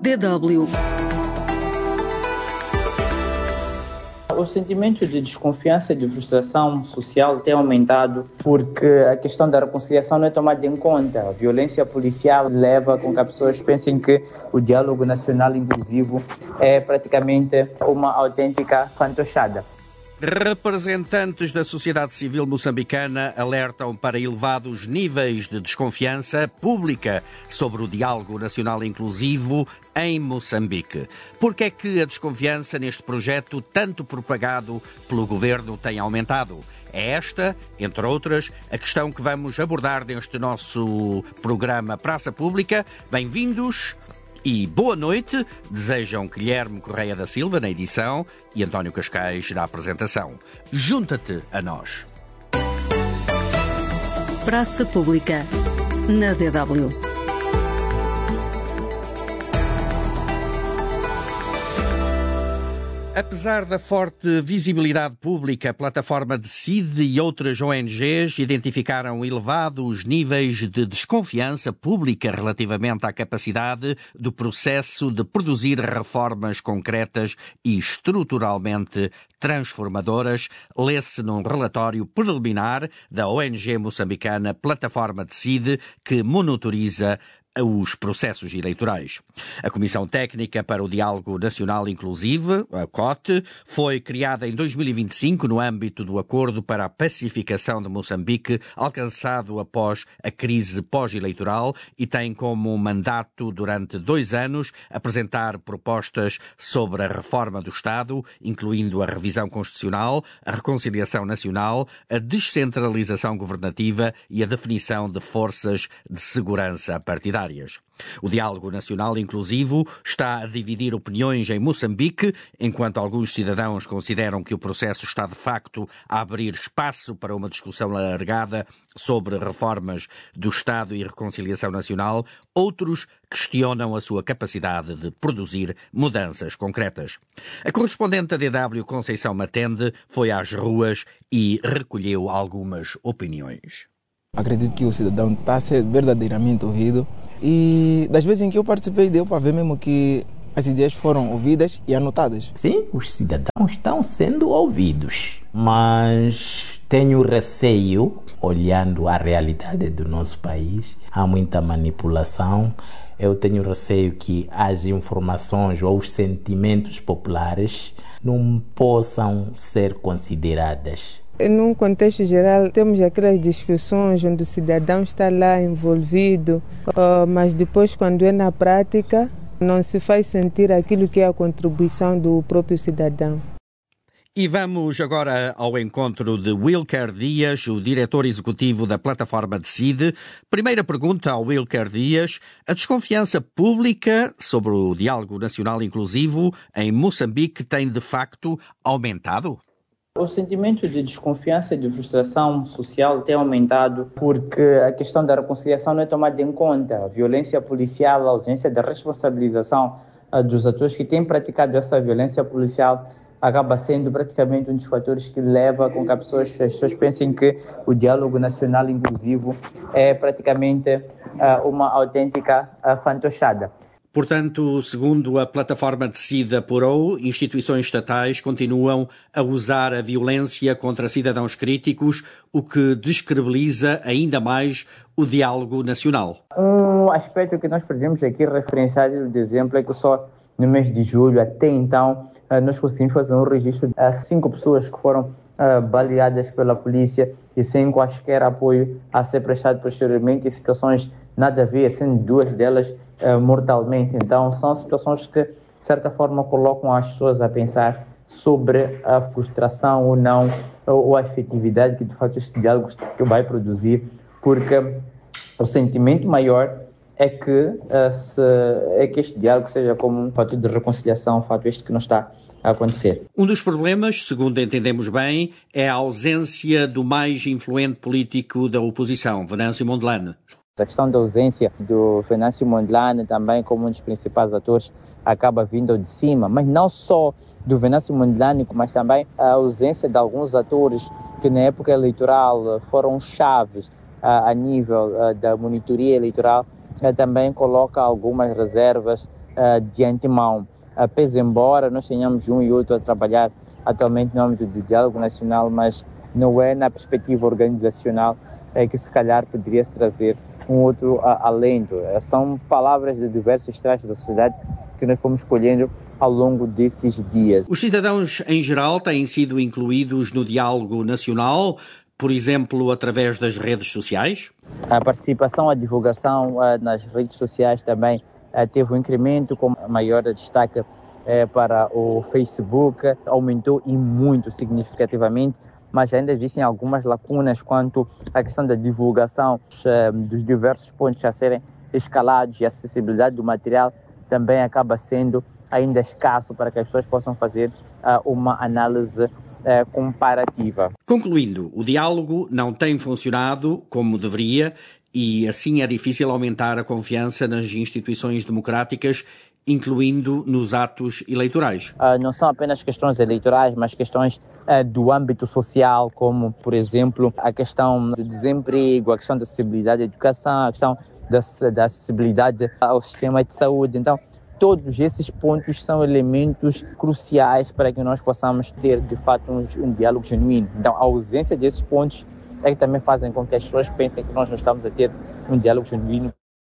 DW. O sentimento de desconfiança e de frustração social tem aumentado porque a questão da reconciliação não é tomada em conta. A violência policial leva com que as pessoas pensem que o diálogo nacional inclusivo é praticamente uma autêntica fantochada. Representantes da sociedade civil moçambicana alertam para elevados níveis de desconfiança pública sobre o diálogo nacional inclusivo em Moçambique. Por que é que a desconfiança neste projeto, tanto propagado pelo governo, tem aumentado? É esta, entre outras, a questão que vamos abordar neste nosso programa Praça Pública. Bem-vindos e boa noite, desejam Guilherme Correia da Silva na edição e António Cascais na apresentação. Junta-te a nós. Praça Pública, na DW. Apesar da forte visibilidade pública, a plataforma Decide e outras ONGs identificaram elevados níveis de desconfiança pública relativamente à capacidade do processo de produzir reformas concretas e estruturalmente transformadoras, lê-se num relatório preliminar da ONG moçambicana Plataforma Decide, que monitoriza os processos eleitorais. A Comissão Técnica para o Diálogo Nacional Inclusivo, a COT, foi criada em 2025 no âmbito do Acordo para a Pacificação de Moçambique, alcançado após a crise pós-eleitoral, e tem como mandato, durante 2 anos, apresentar propostas sobre a reforma do Estado, incluindo a revisão constitucional, a reconciliação nacional, a descentralização governativa e a definição de forças de segurança partidárias. O diálogo nacional inclusivo está a dividir opiniões em Moçambique, enquanto alguns cidadãos consideram que o processo está de facto a abrir espaço para uma discussão alargada sobre reformas do Estado e reconciliação nacional, outros questionam a sua capacidade de produzir mudanças concretas. A correspondente da DW, Conceição Matende, foi às ruas e recolheu algumas opiniões. Acredito que o cidadão está a ser verdadeiramente ouvido e das vezes em que eu participei deu para ver mesmo que as ideias foram ouvidas e anotadas. Sim, os cidadãos estão sendo ouvidos, mas tenho receio, olhando a realidade do nosso país, há muita manipulação. Eu tenho receio que as informações ou os sentimentos populares não possam ser consideradas. Num contexto geral, temos aquelas discussões onde o cidadão está lá envolvido, mas depois, quando é na prática, não se faz sentir aquilo que é a contribuição do próprio cidadão. E vamos agora ao encontro de Wilker Dias, o diretor executivo da Plataforma Decide. Primeira pergunta ao Wilker Dias: a desconfiança pública sobre o diálogo nacional inclusivo em Moçambique tem de facto aumentado? O sentimento de desconfiança e de frustração social tem aumentado porque a questão da reconciliação não é tomada em conta. A violência policial, a ausência da responsabilização dos atores que têm praticado essa violência policial acaba sendo praticamente um dos fatores que leva com que as pessoas pensem que o diálogo nacional inclusivo é praticamente uma autêntica fantochada. Portanto, segundo a plataforma Decide apurou, instituições estatais continuam a usar a violência contra cidadãos críticos, o que descredibiliza ainda mais o diálogo nacional. Um aspecto que nós podemos aqui referenciar de exemplo é que só no mês de julho, até então, nós conseguimos fazer um registro de 5 pessoas que foram baleadas pela polícia e sem quaisquer apoio a ser prestado posteriormente, em situações nada a ver, sendo 2 delas mortalmente. Então, são situações que, de certa forma, colocam as pessoas a pensar sobre a frustração ou não, ou a efetividade que, de fato, este diálogo que vai produzir, porque o sentimento maior é que este diálogo seja como um fator de reconciliação, um fato este que não está a acontecer. Um dos problemas, segundo entendemos bem, é a ausência do mais influente político da oposição, Venâncio Mondlane. A questão da ausência do Venâncio Mondlane também como um dos principais atores acaba vindo de cima, mas não só do Venâncio Mondlane, mas também a ausência de alguns atores que na época eleitoral foram chaves a nível da monitoria eleitoral, também coloca algumas reservas de antemão. Pese embora nós tenhamos um e outro a trabalhar atualmente no âmbito do diálogo nacional, mas não é na perspectiva organizacional que se calhar poderia-se trazer um outro alento. São palavras de diversos traços da sociedade que nós fomos escolhendo ao longo desses dias. Os cidadãos em geral têm sido incluídos no diálogo nacional, por exemplo, através das redes sociais? A participação, a divulgação nas redes sociais também teve um incremento, com maior destaque para o Facebook, aumentou e muito significativamente, mas ainda existem algumas lacunas quanto à questão da divulgação dos diversos pontos a serem escalados, e a acessibilidade do material também acaba sendo ainda escasso para que as pessoas possam fazer uma análise comparativa. Concluindo, o diálogo não tem funcionado como deveria e assim é difícil aumentar a confiança nas instituições democráticas, incluindo nos atos eleitorais. Não são apenas questões eleitorais, mas questões do âmbito social, como, por exemplo, a questão do desemprego, a questão da acessibilidade à educação, a questão da acessibilidade ao sistema de saúde. Então, todos esses pontos são elementos cruciais para que nós possamos ter, de fato, um diálogo genuíno. Então, a ausência desses pontos é que também fazem com que as pessoas pensem que nós não estamos a ter um diálogo genuíno.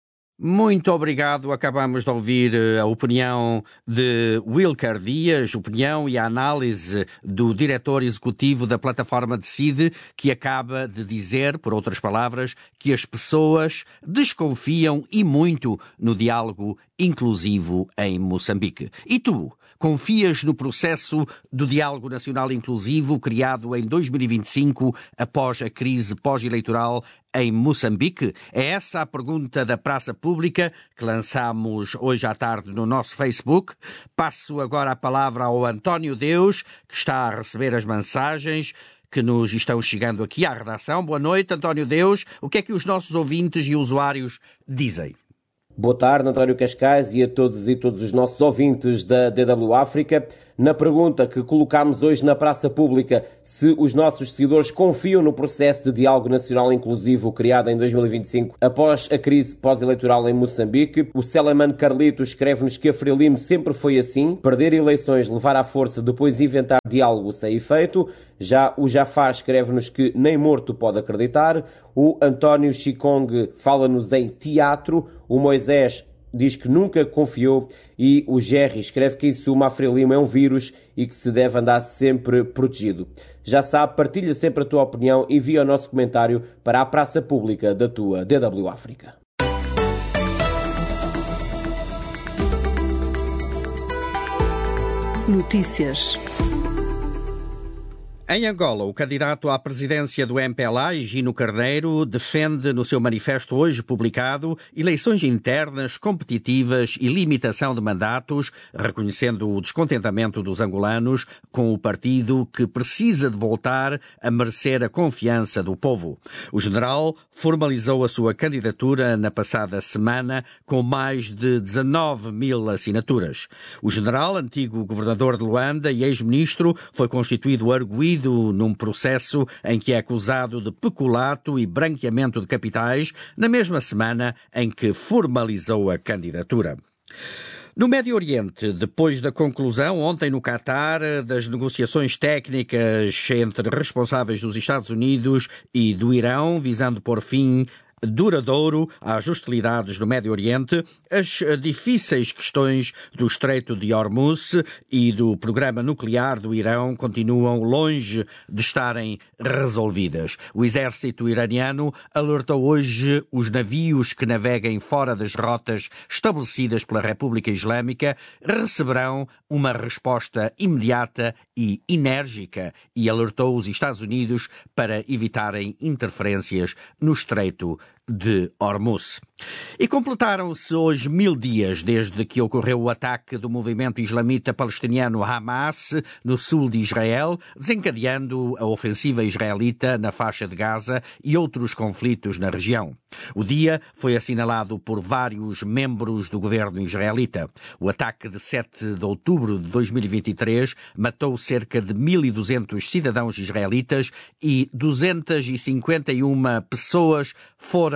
Muito obrigado. Acabamos de ouvir a opinião de Wilker Dias, opinião e a análise do diretor executivo da plataforma Decide, que acaba de dizer, por outras palavras, que as pessoas desconfiam e muito no diálogo inclusivo em Moçambique. E tu? Confias no processo do diálogo nacional inclusivo criado em 2025 após a crise pós-eleitoral em Moçambique? É essa a pergunta da Praça Pública que lançamos hoje à tarde no nosso Facebook. Passo agora a palavra ao António Deus, que está a receber as mensagens que nos estão chegando aqui à redação. Boa noite, António Deus. O que é que os nossos ouvintes e usuários dizem? Boa tarde, António Cascais, e a todos os nossos ouvintes da DW África. Na pergunta que colocámos hoje na Praça Pública, se os nossos seguidores confiam no processo de diálogo nacional inclusivo criado em 2025 após a crise pós-eleitoral em Moçambique, o Seleman Carlito escreve-nos que a Frelimo sempre foi assim: perder eleições, levar à força, depois inventar diálogo sem efeito. Já o Jafar escreve-nos que nem morto pode acreditar. O António Chikong fala-nos em teatro. O Moisés diz que nunca confiou, e o Jerry escreve que em suma a Frelimo é um vírus e que se deve andar sempre protegido. Já sabe, partilha sempre a tua opinião e envia o nosso comentário para a Praça Pública da tua DW África. Notícias. Em Angola, o candidato à presidência do MPLA, Higino Carneiro, defende no seu manifesto hoje publicado eleições internas, competitivas e limitação de mandatos, reconhecendo o descontentamento dos angolanos com o partido que precisa de voltar a merecer a confiança do povo. O general formalizou a sua candidatura na passada semana com mais de 19 mil assinaturas. O general, antigo governador de Luanda e ex-ministro, foi constituído arguido num processo em que é acusado de peculato e branqueamento de capitais, na mesma semana em que formalizou a candidatura. No Médio Oriente, depois da conclusão ontem no Catar das negociações técnicas entre responsáveis dos Estados Unidos e do Irão, visando pôr fim duradouro às hostilidades no Médio Oriente, as difíceis questões do Estreito de Hormuz e do programa nuclear do Irão continuam longe de estarem resolvidas. O exército iraniano alertou hoje os navios que naveguem fora das rotas estabelecidas pela República Islâmica receberão uma resposta imediata e enérgica, e alertou os Estados Unidos para evitarem interferências no Estreito de Hormuz. E completaram-se hoje 1000 dias desde que ocorreu o ataque do movimento islamita palestiniano Hamas no sul de Israel, desencadeando a ofensiva israelita na faixa de Gaza e outros conflitos na região. O dia foi assinalado por vários membros do governo israelita. O ataque de 7 de outubro de 2023 matou cerca de 1.200 cidadãos israelitas e 251 pessoas foram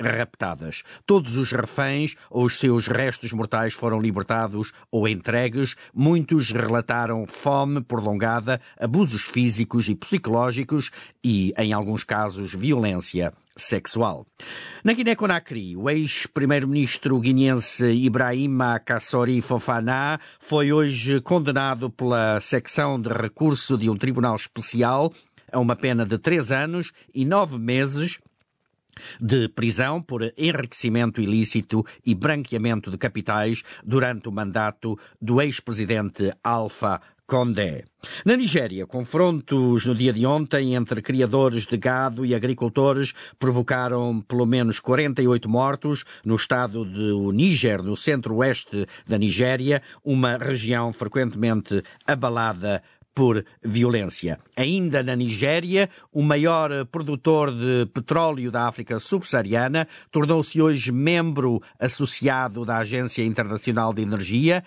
raptadas. Todos os reféns ou os seus restos mortais foram libertados ou entregues. Muitos relataram fome prolongada, abusos físicos e psicológicos e, em alguns casos, violência sexual. Na Guiné-Conakry, o ex-primeiro-ministro guineense Ibrahima Kassori Fofana foi hoje condenado pela secção de recurso de um tribunal especial a uma pena de 3 anos e 9 meses de prisão por enriquecimento ilícito e branqueamento de capitais durante o mandato do ex-presidente Alpha Condé. Na Nigéria, confrontos no dia de ontem entre criadores de gado e agricultores provocaram pelo menos 48 mortos no estado do Níger, no centro-oeste da Nigéria, uma região frequentemente abalada por violência. Ainda na Nigéria, o maior produtor de petróleo da África subsaariana tornou-se hoje membro associado da Agência Internacional de Energia,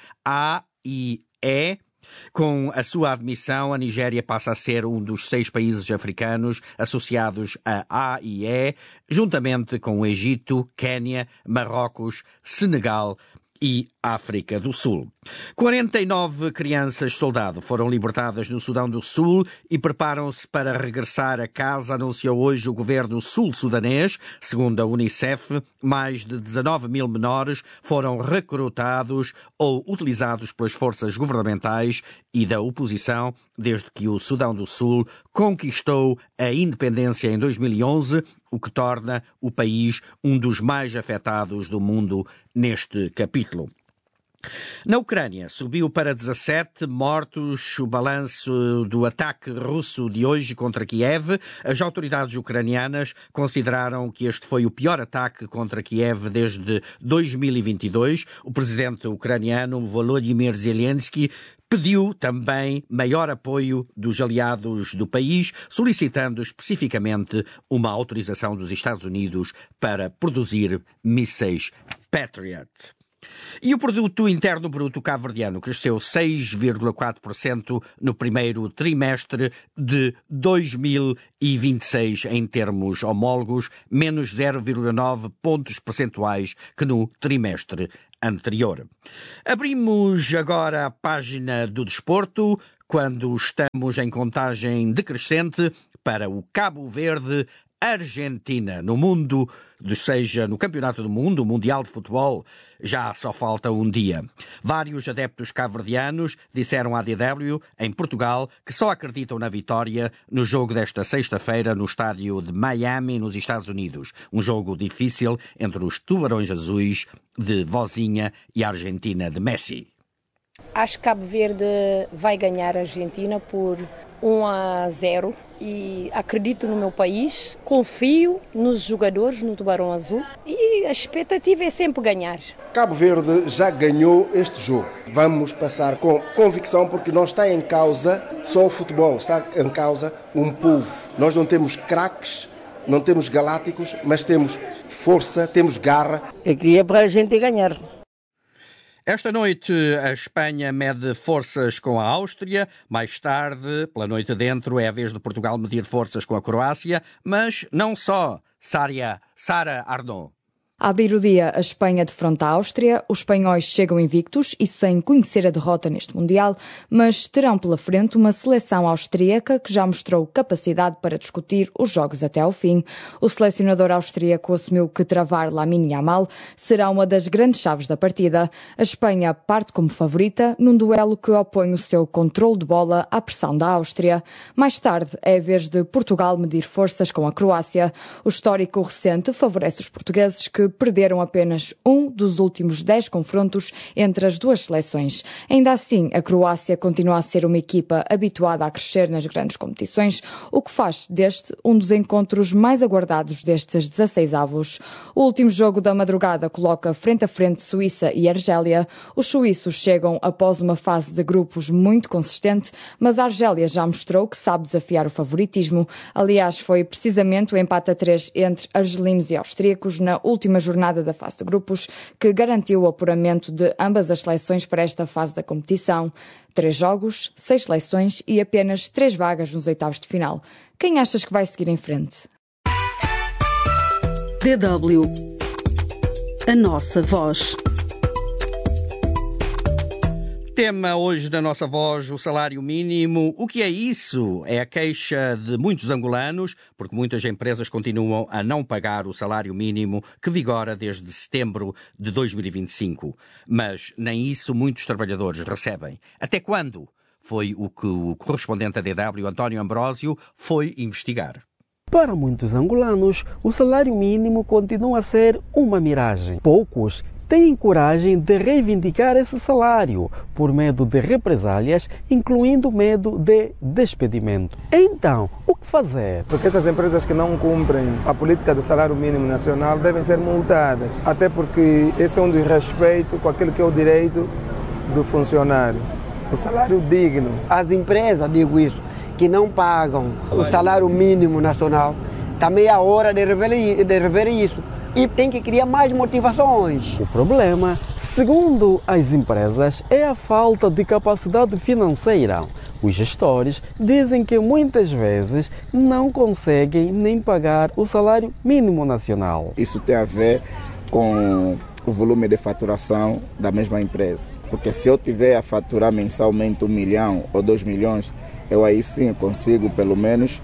AIE. Com a sua admissão, a Nigéria passa a ser um dos 6 países africanos associados à AIE, juntamente com o Egito, Quênia, Marrocos, Senegal e África do Sul. 49 crianças-soldado foram libertadas no Sudão do Sul e preparam-se para regressar a casa, anunciou hoje o governo sul-sudanês. Segundo a Unicef, mais de 19 mil menores foram recrutados ou utilizados pelas forças governamentais e da oposição desde que o Sudão do Sul conquistou a independência em 2011, o que torna o país um dos mais afetados do mundo neste capítulo. Na Ucrânia, subiu para 17 mortos o balanço do ataque russo de hoje contra Kiev. As autoridades ucranianas consideraram que este foi o pior ataque contra Kiev desde 2022. O presidente ucraniano Volodymyr Zelensky pediu também maior apoio dos aliados do país, solicitando especificamente uma autorização dos Estados Unidos para produzir mísseis Patriot. E o produto interno bruto cabo-verdiano cresceu 6,4% no primeiro trimestre de 2026 em termos homólogos, menos 0,9 pontos percentuais que no trimestre anterior. Abrimos agora a página do desporto, quando estamos em contagem decrescente para o Cabo Verde Argentina no mundo, seja no Campeonato do Mundo, o Mundial de Futebol, já só falta um dia. Vários adeptos cabo-verdianos disseram à DW, em Portugal, que só acreditam na vitória no jogo desta sexta-feira no estádio de Miami, nos Estados Unidos. Um jogo difícil entre os Tubarões Azuis de Vozinha e a Argentina de Messi. Acho que Cabo Verde vai ganhar a Argentina por 1-0 e acredito no meu país, confio nos jogadores, no Tubarão Azul e a expectativa é sempre ganhar. Cabo Verde já ganhou este jogo. Vamos passar com convicção porque não está em causa só o futebol, está em causa um povo. Nós não temos craques, não temos galácticos, mas temos força, temos garra. Eu queria para a gente ganhar. Esta noite a Espanha mede forças com a Áustria. Mais tarde, pela noite dentro, é a vez de Portugal medir forças com a Croácia. Mas não só. Sara Arnaud. A abrir o dia, a Espanha defronta a Áustria. Os espanhóis chegam invictos e sem conhecer a derrota neste Mundial, mas terão pela frente uma seleção austríaca que já mostrou capacidade para discutir os jogos até ao fim. O selecionador austríaco assumiu que travar Lamine Yamal será uma das grandes chaves da partida. A Espanha parte como favorita num duelo que opõe o seu controle de bola à pressão da Áustria. Mais tarde, é a vez de Portugal medir forças com a Croácia. O histórico recente favorece os portugueses, que perderam apenas um dos últimos 10 confrontos entre as duas seleções. Ainda assim, a Croácia continua a ser uma equipa habituada a crescer nas grandes competições, o que faz deste um dos encontros mais aguardados destes 16avos. O último jogo da madrugada coloca frente a frente Suíça e Argélia. Os suíços chegam após uma fase de grupos muito consistente, mas a Argélia já mostrou que sabe desafiar o favoritismo. Aliás, foi precisamente o empate a 3 entre argelinos e austríacos na última jornada da fase de grupos que garantiu o apuramento de ambas as seleções para esta fase da competição. 3 jogos, 6 seleções e apenas 3 vagas nos oitavos de final. Quem achas que vai seguir em frente? DW. A nossa voz. Tema hoje da nossa voz, o salário mínimo. O que é isso? É a queixa de muitos angolanos, porque muitas empresas continuam a não pagar o salário mínimo que vigora desde setembro de 2025. Mas nem isso muitos trabalhadores recebem. Até quando? Foi o que o correspondente da DW, António Ambrósio, foi investigar. Para muitos angolanos, o salário mínimo continua a ser uma miragem. Poucos têm coragem de reivindicar esse salário por medo de represálias, incluindo medo de despedimento. Então, o que fazer? Porque essas empresas que não cumprem a política do salário mínimo nacional devem ser multadas, até porque esse é um desrespeito com aquilo que é o direito do funcionário, o salário digno. As empresas, digo isso, que não pagam o salário mínimo nacional, também é a hora de rever isso. E tem que criar mais motivações. O problema, segundo as empresas, é a falta de capacidade financeira. Os gestores dizem que muitas vezes não conseguem nem pagar o salário mínimo nacional. Isso tem a ver com o volume de faturação da mesma empresa. Porque se eu tiver a faturar mensalmente 1 milhão ou 2 milhões, eu aí sim consigo pelo menos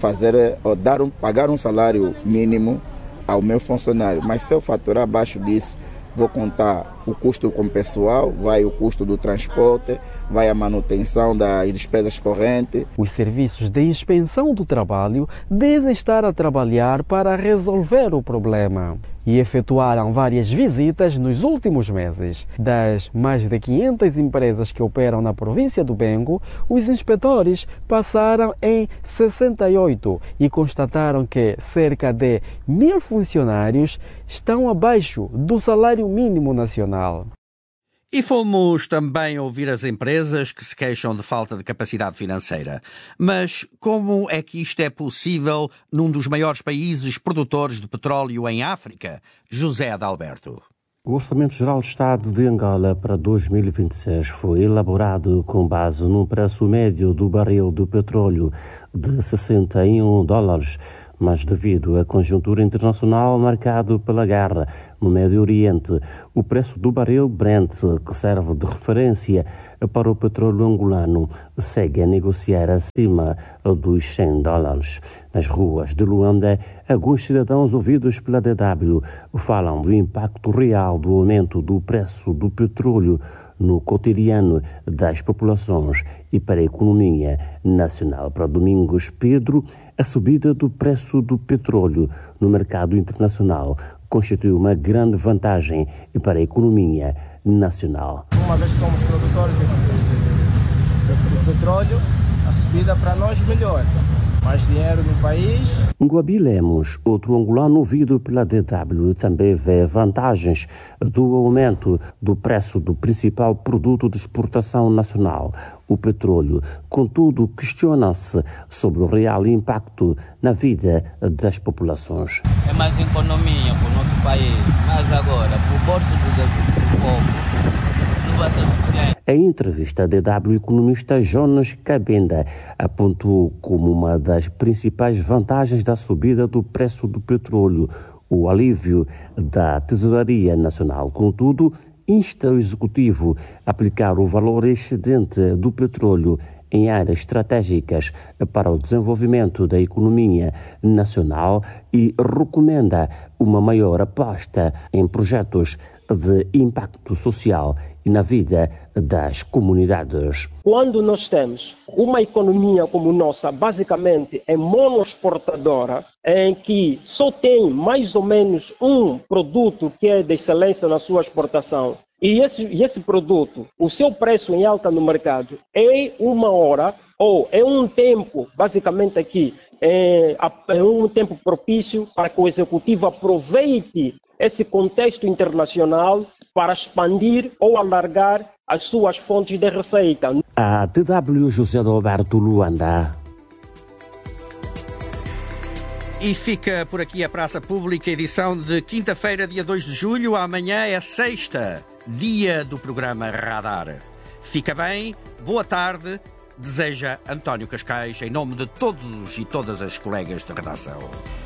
pagar um salário mínimo ao meu funcionário, mas se eu faturar abaixo disso, vou contar o custo com o pessoal, vai o custo do transporte, vai a manutenção das despesas correntes. Os serviços de inspeção do trabalho dizem estar a trabalhar para resolver o problema e efetuaram várias visitas nos últimos meses. Das mais de 500 empresas que operam na província do Bengo, os inspetores passaram em 68 e constataram que cerca de 1.000 funcionários estão abaixo do salário mínimo nacional. E fomos também ouvir as empresas que se queixam de falta de capacidade financeira. Mas como é que isto é possível num dos maiores países produtores de petróleo em África? José Adalberto. O Orçamento Geral do Estado de Angola para 2026 foi elaborado com base num preço médio do barril de petróleo de $61, mas devido à conjuntura internacional marcada pela guerra no Médio Oriente, o preço do barril Brent, que serve de referência para o petróleo angolano, segue a negociar acima dos $100. Nas ruas de Luanda, alguns cidadãos ouvidos pela DW falam do impacto real do aumento do preço do petróleo no cotidiano das populações e para a economia nacional. Para Domingos Pedro, a subida do preço do petróleo no mercado internacional constitui uma grande vantagem para a economia nacional. Uma vez que somos produtores de petróleo, a subida para nós melhora. Mais dinheiro no país. Guabi Lemos, outro angolano ouvido pela DW, também vê vantagens do aumento do preço do principal produto de exportação nacional, o petróleo. Contudo, questiona-se sobre o real impacto na vida das populações. É mais economia para o nosso país, mas agora, para o bolso do povo, não vai ser suficiente. Em entrevista à DW, o economista Jonas Cabenda apontou como uma das principais vantagens da subida do preço do petróleo o alívio da tesouraria nacional. Contudo, insta o Executivo a aplicar o valor excedente do petróleo em áreas estratégicas para o desenvolvimento da economia nacional e recomenda uma maior aposta em projetos de impacto social e na vida das comunidades. Quando nós temos uma economia como nossa, basicamente é monoexportadora, em que só tem mais ou menos um produto que é de excelência na sua exportação, e esse produto, o seu preço em alta no mercado é uma hora ou é um tempo, basicamente aqui, é um tempo propício para que o Executivo aproveite esse contexto internacional para expandir ou alargar as suas fontes de receita. A DW José Adalberto, Luanda. E fica por aqui a Praça Pública, edição de quinta-feira, dia 2 de julho. Amanhã é sexta, dia do programa Radar. Fica bem, boa tarde, deseja António Cascais, em nome de todos e todas as colegas de redação.